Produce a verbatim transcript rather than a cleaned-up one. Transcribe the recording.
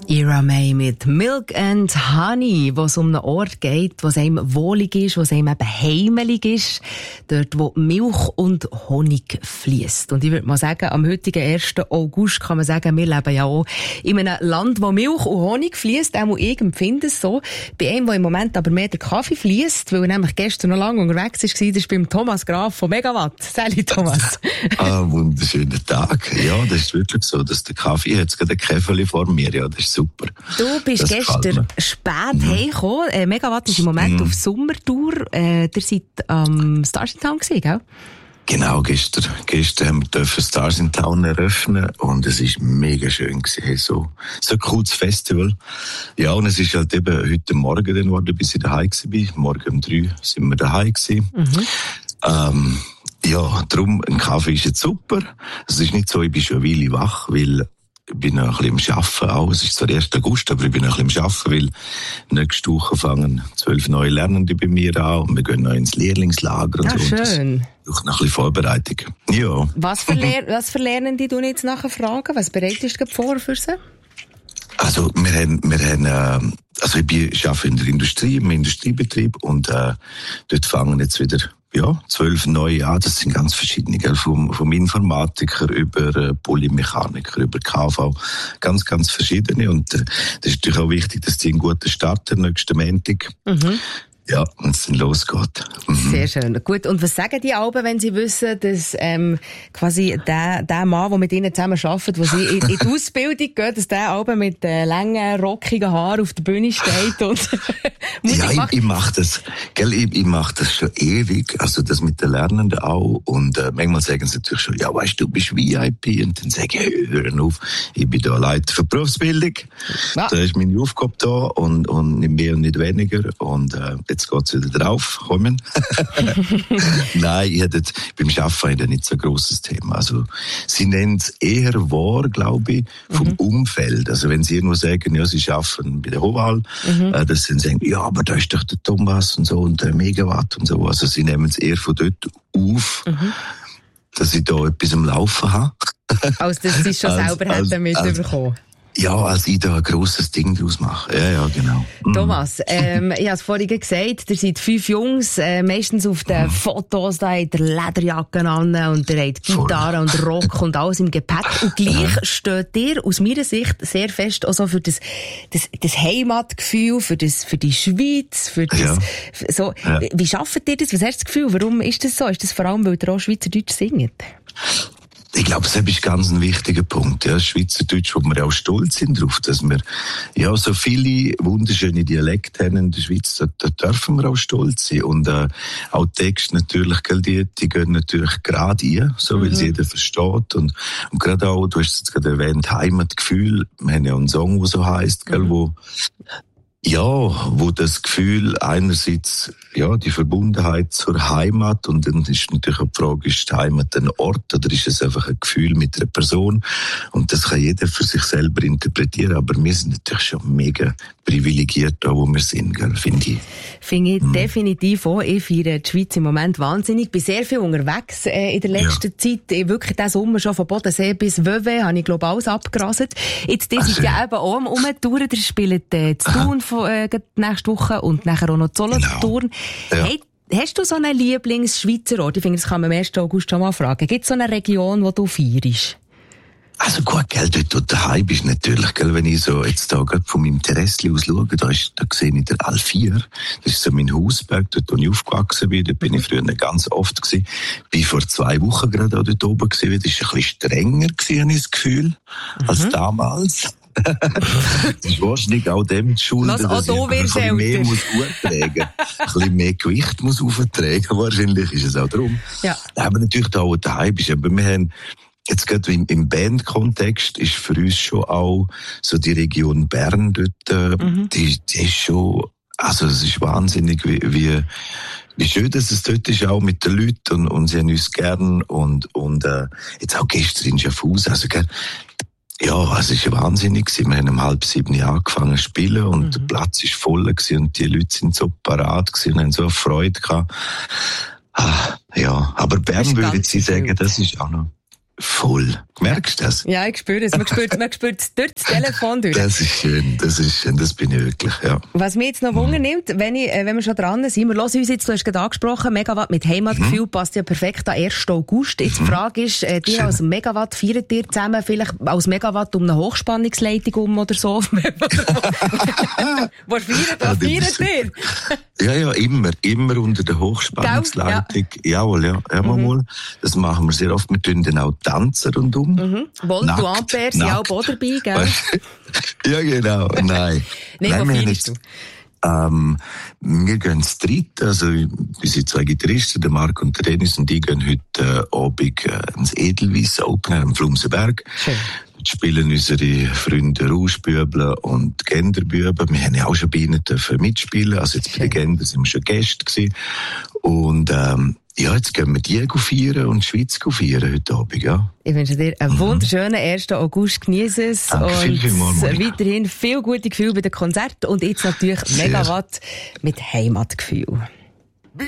Ira May mit Milk and Honey, wo es um einen Ort geht, wo es einem wohlig ist, wo es einem eben heimelig ist, dort wo Milch und Honig fließt. Und ich würde mal sagen, am heutigen ersten August kann man sagen, wir leben ja auch in einem Land, wo Milch und Honig fließt, auch ich empfinde es so. Bei einem, wo im Moment aber mehr der Kaffee fließt, weil er nämlich gestern noch lange unterwegs war, das ist beim Thomas Graf von Megawatt. Salut Thomas. Ah, wunderschönen Tag. Ja, das ist wirklich so, dass der Kaffee, jetzt gerade ein Käferli vor mir, ja, das ist super. Du bist das gestern spät mhm. heimgekommen. Äh, Megawatt ist im Moment mhm. auf Sommertour. Äh, ihr seid am ähm, Stars in Town gewesen, gell? Genau, gestern, gestern haben wir Stars in Town eröffnen und es ist mega schön gewesen. So, so ein cooles Festival. Ja, und es ist halt eben heute Morgen dann geworden, bis ich daheim war. Morgen um drei sind wir daheim gewesen. Mhm. Ähm, ja, darum, ein Kaffee ist jetzt super. Es ist nicht so, ich bin schon eine Weile wach, weil ich bin noch ein bisschen am Arbeiten auch. Es ist zwar der erste August, aber ich bin noch ein bisschen am Arbeiten, weil nächste Woche fangen zwölf neue Lernende bei mir an und wir gehen noch ins Lehrlingslager und ah, so. Schön. Und noch ein bisschen Vorbereitung. Ja. Was für, Lehr- was für Lernende du jetzt nachher fragen? Was bereitest du vor für sie? Also, wir haben, wir haben, äh, also ich, bin, ich arbeite in der Industrie, im Industriebetrieb und, äh, dort fangen jetzt wieder, ja, zwölf neue an. Das sind ganz verschiedene, gell? Vom, vom Informatiker über äh, Polymechaniker, über K V. Ganz, ganz verschiedene. Und äh, das ist natürlich auch wichtig, dass die einen guten Start haben, nächsten Montag. Mhm. Ja, wenn es dann losgeht. Mhm. Sehr schön. Gut, und was sagen die Alben, wenn sie wissen, dass ähm, quasi der, der Mann, der mit ihnen zusammen arbeitet, wo sie in, in die Ausbildung geht, dass der Alben mit äh, langen, rockigen Haaren auf der Bühne steht und Musik ja, macht? ich, ich mache das, gell, ich, ich mache das schon ewig, also das mit den Lernenden auch. Und äh, manchmal sagen sie natürlich schon, ja, weißt du, du bist V I P. Und dann sage ich, hey, hören auf, ich bin da Leiter für Berufsbildung. Ja. Da ist meine Aufgabe da und, und nicht mehr und nicht weniger. Und äh, jetzt geht's wieder drauf, kommen. Nein, ich hatte beim Arbeiten nicht so ein grosses Thema. Also, sie nennen es eher wahr, glaube ich, vom mhm. Umfeld. Also, wenn sie irgendwo sagen, ja, sie arbeiten bei der Hoval, mhm. äh, dass sie dann sagen, ja, aber da ist doch der Thomas und so und der Megawatt und so. Also, sie nehmen es eher von dort auf, mhm. dass ich da etwas am Laufen habe. Als dass sie es schon als, selber als, hätten mitbekommen. Ja, als ich da ein grosses Ding draus mache. Ja, ja, genau. Thomas, ähm, ich habe es vorhin gesagt, ihr seid fünf Jungs, äh, meistens auf den Fotos, da habt ihr Lederjacken an und ihr habt Gitarre und Rock und alles im Gepäck. Und gleich steht ihr aus meiner Sicht sehr fest auch so für das, das, das Heimatgefühl, für das, für die Schweiz, für das, ja. so. Ja. Wie schafft ihr das? Was hast du das Gefühl? Warum ist das so? Ist das vor allem, weil ihr auch Schweizerdeutsch singt? Ich glaube, das ist ganz ein wichtiger Punkt, ja, Schweizerdeutsch, wo wir auch stolz sind drauf, dass wir, ja, so viele wunderschöne Dialekte haben in der Schweiz, da, da dürfen wir auch stolz sein. Und, äh, auch Texte natürlich, gell, die, die gehen natürlich gerade ein, so, weil mhm. sie jeder versteht. Und, und gerade auch, du hast es jetzt gerade erwähnt, Heimatgefühl. Wir haben ja einen Song, der so heisst, gell, mhm. wo, ja, wo das Gefühl einerseits, ja, die Verbundenheit zur Heimat und dann ist natürlich auch die Frage, ist die Heimat ein Ort oder ist es einfach ein Gefühl mit einer Person? Und das kann jeder für sich selber interpretieren, aber wir sind natürlich schon mega privilegiert da, wo wir sind, finde ich. Finde ich hm. definitiv auch. Ich feiere die Schweiz im Moment wahnsinnig. Ich bin sehr viel unterwegs äh, in der letzten ja. Zeit. Ich wirklich diesen Sommer schon von Bodensee bis Vevey habe ich, glaube ich, alles abgerasselt. Jetzt, die sind ja eben auch am Umtouren. Der spielt äh, zu Thun von, äh, nächste Woche und nachher auch noch Solothurn. Genau. Ja. Hey, hast du so einen Lieblings-Schweizer Ort? Ich finde, das kann man am ersten August schon mal fragen. Gibt es so eine Region, wo du feierst? Also gut, gell, dort, wo du daheim bist, natürlich, gell, wenn ich so jetzt da gerade von meinem Terrassli aus schaue, da, ist, da sehe ich den Alfier. Das ist so mein Hausberg, dort, wo ich aufgewachsen bin. Dort bin ich früher ganz oft gewesen. Bin vor zwei Wochen gerade auch dort oben gewesen. Das ist ein bisschen strenger gewesen, habe ich das Gefühl, mhm. als damals. Das ist wahrscheinlich auch dem zu schulden, dass ich ein bisschen mehr muss auftragen. Ein bisschen mehr Gewicht muss auftragen. Wahrscheinlich ist es auch darum. Ja. Aber natürlich da, wo du daheim bist. Aber wir haben jetzt gerade im, im Bandkontext ist für uns schon auch so die Region Bern dort, äh, mhm. die, die ist schon, also es ist wahnsinnig, wie, wie, wie schön, dass es dort ist, auch mit den Leuten und, und sie haben uns gern und, und, äh, jetzt auch gestern in Schaffhausen, also, gell, ja, es ist wahnsinnig gewesen. Wir haben um halb sieben angefangen zu spielen und mhm. der Platz ist voll gewesen und die Leute sind so parat gewesen und haben so eine Freude gehabt. Ah, ja, aber Bern würde ich sagen, das ist auch noch, Voll. Merkst du das? Ja, ich spüre es. Man spürt, man spürt es durch das Telefon durch. Das ist schön, das ist schön, das bin ich wirklich, ja. Was mich jetzt noch Wunder nimmt, wenn, ich, wenn wir schon dran sind, wir hören uns jetzt, du hast gerade angesprochen, Megawatt mit Heimatgefühl mhm. passt ja perfekt an ersten August. Jetzt die Frage ist, äh, dir schön. Als Megawatt feiert ihr zusammen vielleicht als Megawatt um eine Hochspannungsleitung um oder so? Was feiert, was feiert ihr? Ja, ja, immer, immer unter der Hochspannungsleitung. Ja. Jawohl, ja, ja, mhm. mal. Das machen wir sehr oft. Wir tun dann auch tanzen rundum. Mhm. Volt und Ampere sind auch dabei, gell? Ja, genau. Nein. Nein, Nein, wo feierst du? Ähm, wir gehen zu dritt, also wir sind zwei Gitarristen, der Marc und der Dennis, und die gehen heute äh, Abend äh, ins Edelweiss Open Air am Flumsenberg. Schön. Dort spielen unsere Freunde Rauschbüble und Genderbüben. Wir haben ja auch schon bei ihnen dürfen mitspielen, also jetzt Schön. Bei den Gender sind wir schon Gäste gewesen. Und ähm, ja, jetzt gehen wir die feiern und die Schweiz feiern heute Abend, ja. Ich wünsche dir einen wunderschönen ersten August. Genieße es. Danke, und viel, viel mal, weiterhin viel gute Gefühle bei den Konzerten und jetzt natürlich Megawatt mit Heimatgefühl.